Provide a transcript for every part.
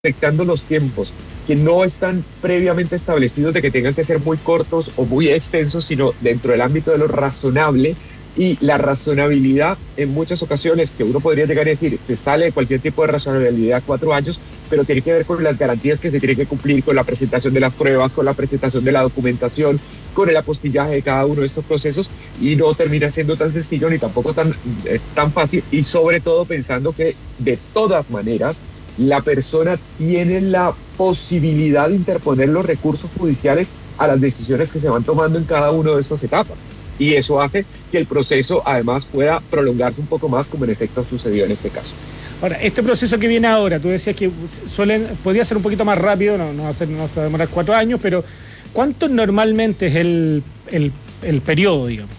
respetando los tiempos, que no están previamente establecidos de que tengan que ser muy cortos o muy extensos, sino dentro del ámbito de lo razonable. Y la razonabilidad, en muchas ocasiones, que uno podría llegar a decir, se sale de cualquier tipo de razonabilidad 4 años, pero tiene que ver con las garantías que se tienen que cumplir, con la presentación de las pruebas, con la presentación de la documentación, con el apostillaje de cada uno de estos procesos, y no termina siendo tan sencillo ni tampoco tan fácil, y sobre todo pensando que de todas maneras la persona tiene la posibilidad de interponer los recursos judiciales a las decisiones que se van tomando en cada una de estas etapas. Y eso hace que el proceso además pueda prolongarse un poco más, como en efecto sucedió en este caso. Ahora, este proceso que viene ahora, tú decías que podría ser un poquito más rápido, no va a demorar 4 años, pero ¿cuánto normalmente es el periodo, digamos?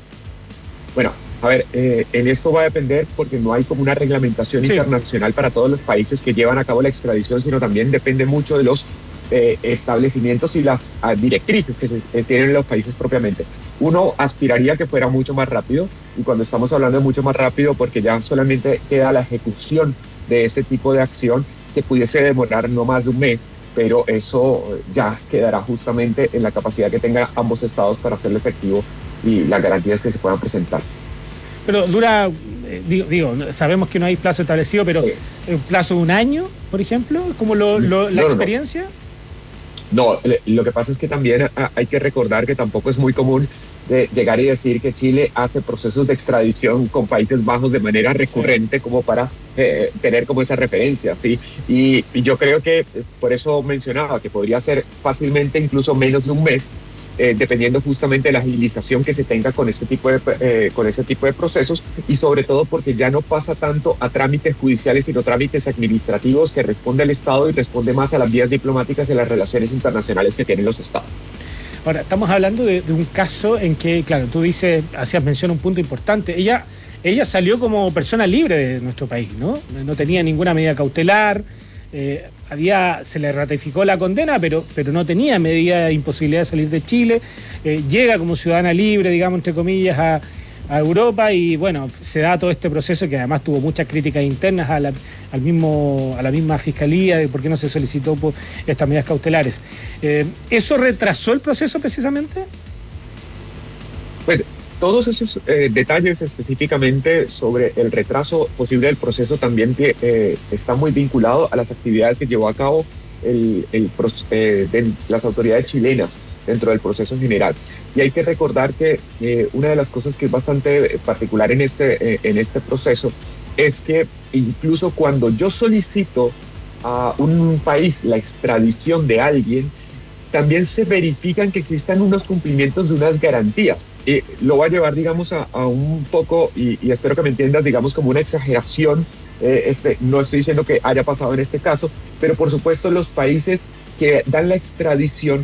Bueno, a ver, en esto va a depender porque no hay como una reglamentación internacional para todos los países que llevan a cabo la extradición, sino también depende mucho de los establecimientos y las directrices que se tienen en los países propiamente. Uno aspiraría que fuera mucho más rápido, y cuando estamos hablando de mucho más rápido, porque ya solamente queda la ejecución de este tipo de acción, que pudiese demorar no más de un mes, pero eso ya quedará justamente en la capacidad que tengan ambos estados para hacerlo efectivo y las garantías que se puedan presentar. Pero dura, sabemos que no hay plazo establecido, pero ¿un plazo de un año, por ejemplo? ¿Como la experiencia? No, lo que pasa es que también hay que recordar que tampoco es muy común de llegar y decir que Chile hace procesos de extradición con Países Bajos de manera recurrente como para tener como esa referencia, ¿sí? Y yo creo que por eso mencionaba que podría ser fácilmente incluso menos de un mes, dependiendo justamente de la agilización que se tenga con ese tipo de procesos, y sobre todo porque ya no pasa tanto a trámites judiciales, sino trámites administrativos que responde el Estado y responde más a las vías diplomáticas y las relaciones internacionales que tienen los Estados. Ahora, estamos hablando de un caso en que, claro, tú hacías mención a un punto importante. Ella salió como persona libre de nuestro país, ¿no? No tenía ninguna medida cautelar. Se le ratificó la condena, pero no tenía medida de imposibilidad de salir de Chile. Llega como ciudadana libre, digamos, entre comillas, a Europa, y bueno, se da todo este proceso que además tuvo muchas críticas internas a la misma fiscalía de por qué no se solicitó por estas medidas cautelares. ¿Eso retrasó el proceso precisamente? Pues todos esos detalles específicamente sobre el retraso posible del proceso también está muy vinculado a las actividades que llevó a cabo las autoridades chilenas dentro del proceso en general. Y hay que recordar que una de las cosas que es bastante particular en este proceso es que incluso cuando yo solicito a un país la extradición de alguien, también se verifican que existan unos cumplimientos de unas garantías. Lo voy a llevar, digamos, a un poco, y espero que me entiendas, digamos, como una exageración. No estoy diciendo que haya pasado en este caso, pero por supuesto los países que dan la extradición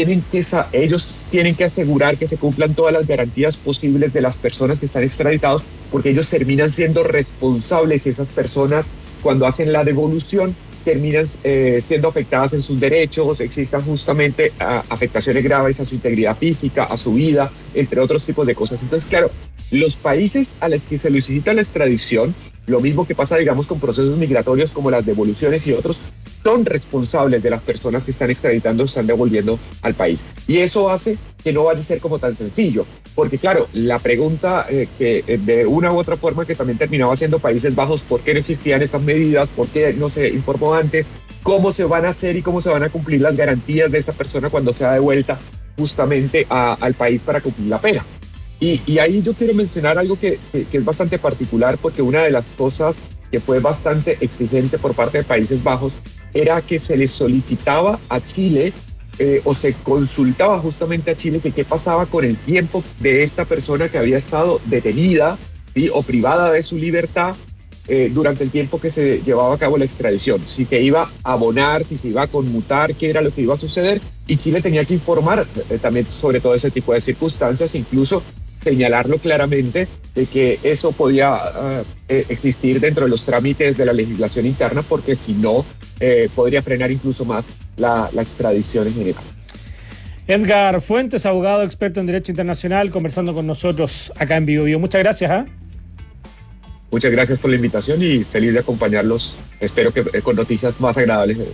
ellos tienen que asegurar que se cumplan todas las garantías posibles de las personas que están extraditados, porque ellos terminan siendo responsables, y esas personas, cuando hacen la devolución, terminan siendo afectadas en sus derechos, existan justamente afectaciones graves a su integridad física, a su vida, entre otros tipos de cosas. Entonces, claro, los países a los que se solicita la extradición, lo mismo que pasa, digamos, con procesos migratorios como las devoluciones y otros, son responsables de las personas que están extraditando, están devolviendo al país. Y eso hace que no vaya a ser como tan sencillo, porque claro, la pregunta que de una u otra forma que también terminaba siendo Países Bajos, ¿por qué no existían estas medidas? ¿Por qué no se informó antes? ¿Cómo se van a hacer y cómo se van a cumplir las garantías de esta persona cuando sea devuelta justamente al país para cumplir la pena? Y ahí yo quiero mencionar algo que es bastante particular, porque una de las cosas que fue bastante exigente por parte de Países Bajos era que se le solicitaba a Chile o se consultaba justamente a Chile que qué pasaba con el tiempo de esta persona que había estado detenida, ¿sí?, o privada de su libertad durante el tiempo que se llevaba a cabo la extradición. Si se iba a abonar, si se iba a conmutar, qué era lo que iba a suceder, y Chile tenía que informar también sobre todo ese tipo de circunstancias, incluso señalarlo claramente de que eso podía existir dentro de los trámites de la legislación interna, porque si no, podría frenar incluso más la extradición en general. Edgar Fuentes, abogado experto en Derecho Internacional, conversando con nosotros acá en Vivo Vivo. Muchas gracias. Muchas gracias por la invitación y feliz de acompañarlos. Espero que con noticias más agradables